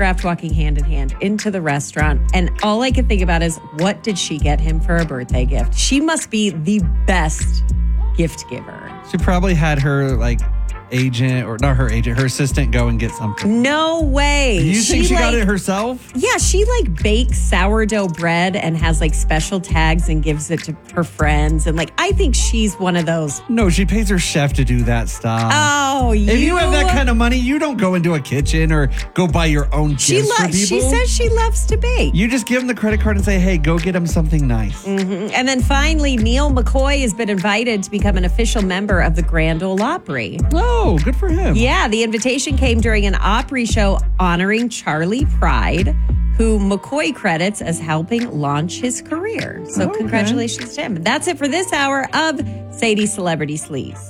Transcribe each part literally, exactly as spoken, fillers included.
photographed walking hand in hand into the restaurant. And all I could think about is, what did she get him for a birthday gift? She must be the best gift giver. She probably had her, like, agent, or not her agent, her assistant go and get something. No way. You she, think she like, got it herself? Yeah, she like bakes sourdough bread and has like special tags and gives it to her friends. And like, I think she's one of those. No, she pays her chef to do that stuff. Oh, you. If you have that kind of money, you don't go into a kitchen or go buy your own gifts she lo- for people. She says she loves to bake. You just give them the credit card and say, hey, go get them something nice. Mm-hmm. And then finally, Neil McCoy has been invited to become an official member of the Grand Ole Opry. Oh, good for him. Yeah, the invitation came during an Opry show honoring Charlie Pride, who McCoy credits as helping launch his career. So okay. Congratulations to him. That's it for this hour of Sadie's Celebrity Sleaze.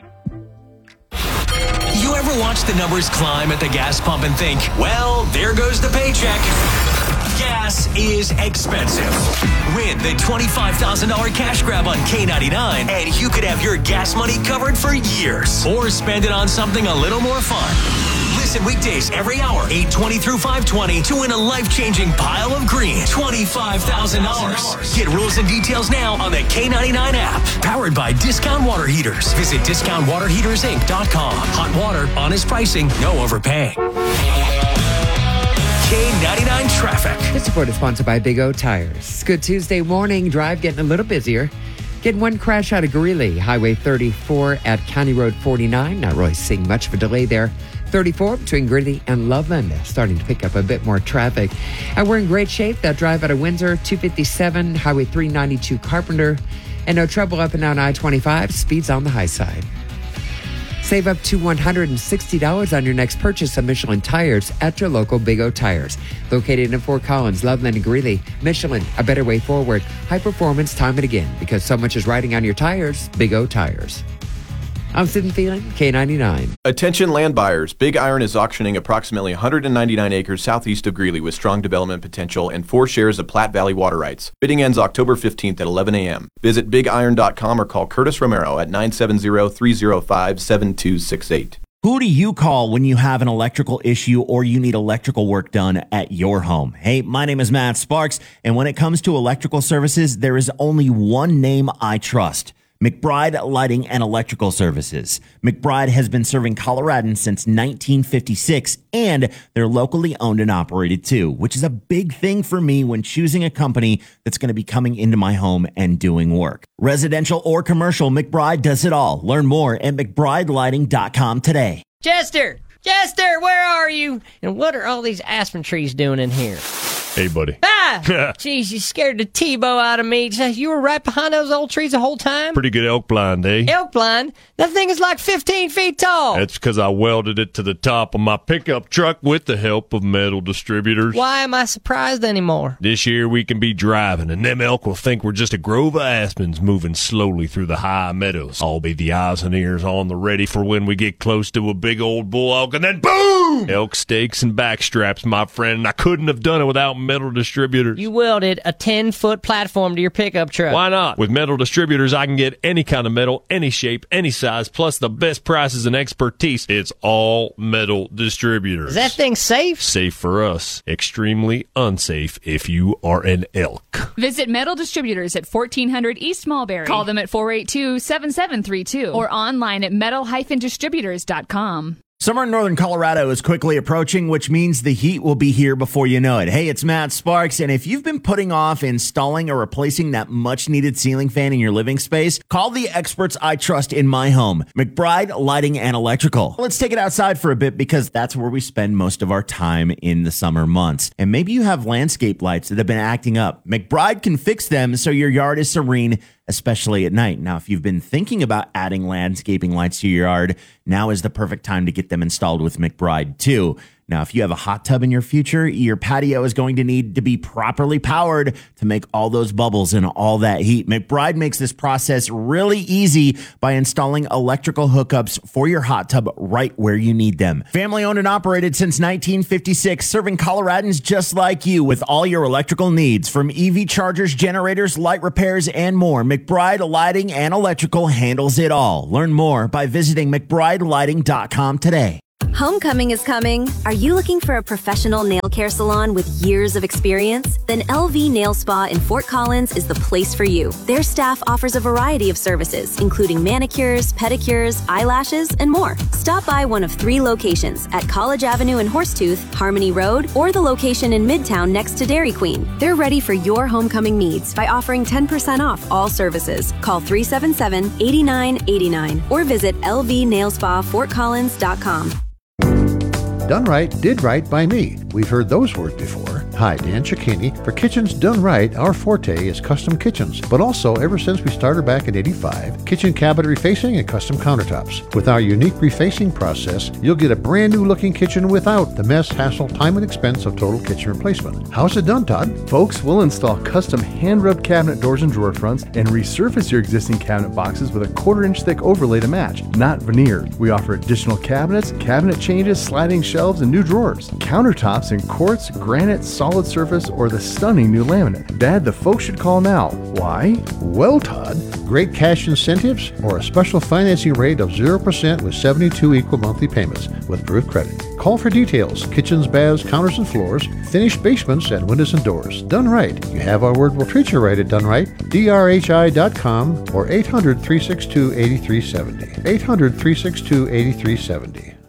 You ever watch the numbers climb at the gas pump and think, well, there goes the paycheck? Gas is expensive. Win the twenty-five thousand dollars cash grab on K ninety-nine, and you could have your gas money covered for years. Or spend it on something a little more fun. Listen weekdays every hour, eight twenty through five twenty, to win a life-changing pile of green, twenty-five thousand dollars. Get rules and details now on the K ninety-nine app. Powered by Discount Water Heaters. Visit discount water heaters inc dot com. Hot water, honest pricing, no overpaying. K ninety-nine traffic. This report is sponsored by Big O Tires. Good Tuesday morning drive, getting a little busier. Getting one crash out of Greeley, Highway thirty-four at County Road forty-nine. Not really seeing much of a delay there. thirty-four between Greeley and Loveland, starting to pick up a bit more traffic. And we're in great shape. That drive out of Windsor, two fifty-seven, Highway three ninety-two Carpenter. And no trouble up and down I twenty-five, speeds on the high side. Save up to one hundred sixty dollars on your next purchase of Michelin tires at your local Big O Tires. Located in Fort Collins, Loveland, and Greeley, Michelin, a better way forward. High performance, time and again. Because so much is riding on your tires, Big O Tires. I'm Sid and Phelan, K ninety-nine. Attention land buyers. Big Iron is auctioning approximately one hundred ninety-nine acres southeast of Greeley with strong development potential and four shares of Platte Valley water rights. Bidding ends October fifteenth at eleven a.m. Visit big iron dot com or call Curtis Romero at nine seven zero, three zero five, seven two six eight. Who do you call when you have an electrical issue or you need electrical work done at your home? Hey, my name is Matt Sparks, and when it comes to electrical services, there is only one name I trust. McBride Lighting and Electrical Services. McBride has been serving Coloradans since nineteen fifty-six, and they're locally owned and operated too, which is a big thing for me when choosing a company that's going to be coming into my home and doing work. Residential or commercial, McBride does it all. Learn more at mcbride lighting dot com today. Chester! Chester, where are you? And what are all these aspen trees doing in here? Hey, buddy. Ah! Jeez, you scared the T-bow out of me. You were right behind those old trees the whole time? Pretty good elk blind, eh? Elk blind? That thing is like fifteen feet tall. That's because I welded it to the top of my pickup truck with the help of Metal Distributors. Why am I surprised anymore? This year we can be driving, and them elk will think we're just a grove of aspens moving slowly through the high meadows. I'll be the eyes and ears on the ready for when we get close to a big old bull elk, and then boom! Elk stakes and backstraps, my friend, and I couldn't have done it without Metal Distributors. You welded a ten-foot platform to your pickup truck. Why not? With Metal Distributors, I can get any kind of metal, any shape, any size, plus the best prices and expertise. It's all Metal Distributors. Is that thing safe? Safe for us. Extremely unsafe if you are an elk. Visit Metal Distributors at fourteen hundred East Mulberry. Call them at four eight two, seven seven three two or online at metal dash distributors dot com. Summer in northern Colorado is quickly approaching, which means the heat will be here before you know it. Hey, it's Matt Sparks, and if you've been putting off installing or replacing that much-needed ceiling fan in your living space, call the experts I trust in my home, McBride Lighting and Electrical. Let's take it outside for a bit because that's where we spend most of our time in the summer months. And maybe you have landscape lights that have been acting up. McBride can fix them so your yard is serene, especially at night. Now, if you've been thinking about adding landscaping lights to your yard, now is the perfect time to get them installed with McBride too. Now, if you have a hot tub in your future, your patio is going to need to be properly powered to make all those bubbles and all that heat. McBride makes this process really easy by installing electrical hookups for your hot tub right where you need them. Family owned and operated since nineteen fifty-six, serving Coloradans just like you with all your electrical needs, from E V chargers, generators, light repairs, and more. McBride Lighting and Electrical handles it all. Learn more by visiting mcbride lighting dot com today. Homecoming is coming. Are you looking for a professional nail care salon with years of experience? Then L V Nail Spa in Fort Collins is the place for you. Their staff offers a variety of services, including manicures, pedicures, eyelashes, and more. Stop by one of three locations at College Avenue in Horsetooth, Harmony Road, or the location in Midtown next to Dairy Queen. They're ready for your homecoming needs by offering ten percent off all services. Call three seven seven, eight nine eight nine or visit L V Nail Spa Fort Collins dot com. Done right, did right by me. We've heard those words before. Hi, Dan Cicchini. For Kitchens Done Right, our forte is custom kitchens, but also ever since we started back in eighty-five, kitchen cabinet refacing and custom countertops. With our unique refacing process, you'll get a brand new looking kitchen without the mess, hassle, time, and expense of total kitchen replacement. How's it done, Todd? Folks, we'll install custom hand-rubbed cabinet doors and drawer fronts and resurface your existing cabinet boxes with a quarter inch thick overlay to match, not veneer. We offer additional cabinets, cabinet changes, sliding shelves, and new drawers. Countertops in quartz, granite, solid surface, or the stunning new laminate. Dad, the folks should call now. Why? Well, Todd, great cash incentives or a special financing rate of zero percent with seventy-two equal monthly payments with approved credit. Call for details. Kitchens, baths, counters, and floors, finished basements, and windows and doors. Done right. You have our word, we'll treat you right at Done Right. D R H I dot com or eight hundred, three six two, eight three seven zero. eight hundred, three six two, eight three seven zero.